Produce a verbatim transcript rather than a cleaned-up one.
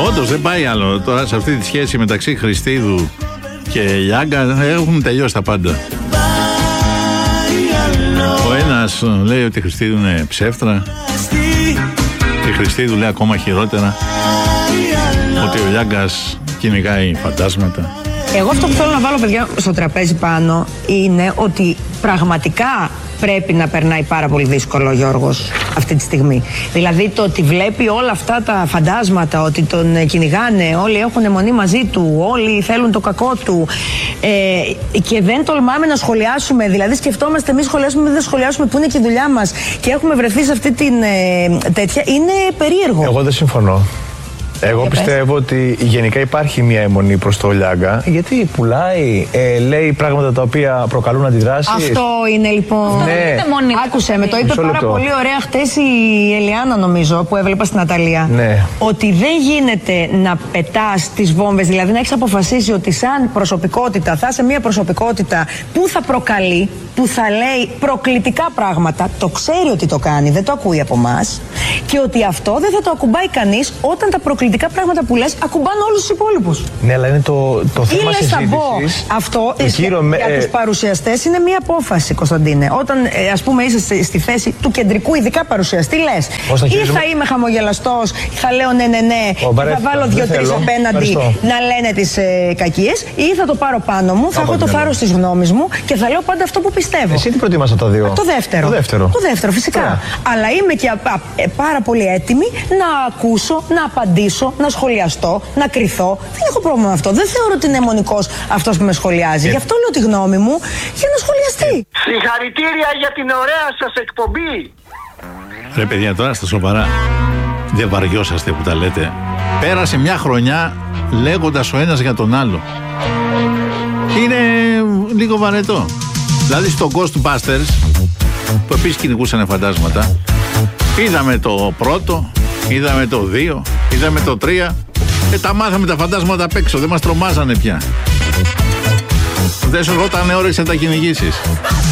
Όντως δεν πάει άλλο. Τώρα σε αυτή τη σχέση μεταξύ Χριστίδου και Λιάγκα έχουν τελειώσει τα πάντα. Ο ένας λέει ότι η Χριστίδου είναι ψεύτρα, η Χριστίδου λέει ακόμα χειρότερα ότι ο Λιάγκας κυνηγάει φαντάσματα. Εγώ αυτό που θέλω να βάλω, παιδιά, στο τραπέζι πάνω είναι ότι πραγματικά πρέπει να περνάει πάρα πολύ δύσκολο ο Γιώργος αυτή τη στιγμή. Δηλαδή το ότι βλέπει όλα αυτά τα φαντάσματα, ότι τον κυνηγάνε, όλοι έχουν αιμονή μαζί του, όλοι θέλουν το κακό του ε, και δεν τολμάμε να σχολιάσουμε. Δηλαδή σκεφτόμαστε εμείς σχολιάσουμε, δεν σχολιάσουμε που είναι και η δουλειά μας και έχουμε βρεθεί σε αυτή την ε, τέτοια. Είναι περίεργο. Εγώ δεν συμφωνώ. Εγώ Για πιστεύω πες. ότι γενικά υπάρχει μια αιμονή προς το Λιάγκα, γιατί πουλάει, ε, λέει πράγματα τα οποία προκαλούν αντιδράσεις. Αυτό είναι λοιπόν. Ναι. Άκουσε με, το είπε Μισό πάρα λεπτό. πολύ ωραία χτες η Ελιάνα, νομίζω, που έβλεπα στην Αταλία. Ναι. Ότι δεν γίνεται να πετάς τις βόμβες, δηλαδή να έχεις αποφασίσει ότι σαν προσωπικότητα θα είσαι μια προσωπικότητα που θα προκαλεί, που θα λέει προκλητικά πράγματα, το ξέρει ότι το κάνει, δεν το ακούει από εμάς, και ότι αυτό δεν θα το ακουμπάει κανείς όταν τα προκλητικά πράγματα που λες ακουμπάνε όλους τους υπόλοιπους. Ναι, αλλά είναι το, το θέμα Ή λες θα μπω. συζήτησης. Αυτό το κύριο, για ε, τους παρουσιαστές είναι μια απόφαση, Κωνσταντίνε. Όταν ε, ας πούμε είσαι στη, στη θέση του κεντρικού ειδικά παρουσιαστή, λες Πώς θα ή χειρίζομαι- θα είμαι χαμογελαστός, θα λέω ναι ναι ναι, Ω, θα βαρέθηκα, βάλω δεν δύο-τρεις θέλω. απέναντι Ευχαριστώ. να λένε τις ε, κακίες, ή θα το πάρω πάνω μου, θα Από έχω το την θάρρος της γνώμης μου και θα λέω πάντα αυτό που πιστεύω. Εσύ τι προτιμάς από τα δύο? Το δεύτερο. Το δεύτερο. Το δεύτερο, φυσικά. Ωραία. Αλλά είμαι και α, α, ε, πάρα πολύ έτοιμη να ακούσω, να απαντήσω, να σχολιαστώ, να κρυθώ. Δεν έχω πρόβλημα με αυτό. Δεν θεωρώ ότι είναι αιμονικός αυτός που με σχολιάζει. Γι' αυτό λέω τη γνώμη μου για να σχολιαστεί. Συγχαρητήρια για την ωραία σας εκπομπή. Ρε παιδιά, τώρα στα σοβαρά, δεν βαριόσαστε που τα λέτε? Πέρασε μια χρονιά λέγοντας ο ένας για τον άλλο. Είναι λίγο βαρετό. Δηλαδή στο Ghostbusters, που επίσης κυνηγούσαν φαντάσματα, είδαμε το πρώτο, είδαμε το δύο, είδαμε το τρία και τα μάθαμε τα φαντάσματα απ' έξω, δεν μας τρομάζανε πια. Δεν σου ερχόταν όρεξη να τα κυνηγήσεις.